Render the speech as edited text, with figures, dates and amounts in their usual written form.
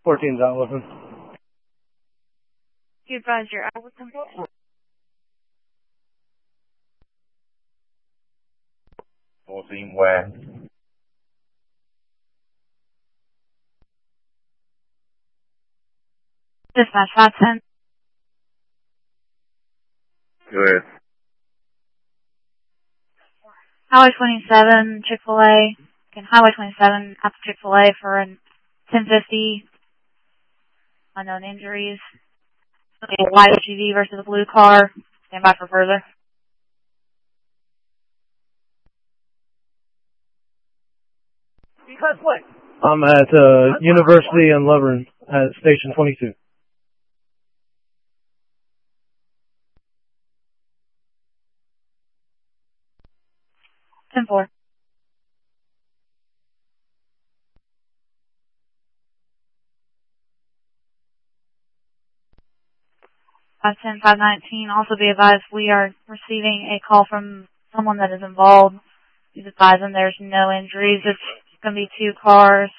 14's out with him. You advise you're out with him? 14 where? Dispatch 510. Good. Highway 27, Chick-fil-A. Highway 27 at the Chick-fil-A for an 1050. Unknown injuries. A white SUV versus a blue car. Stand by for further. Because what? I'm at University and Lovern at Station 22. Ten four. 510, 519. Also be advised we are receiving a call from someone that is involved. Please advise them there's no injuries. It's going to be 2 cars.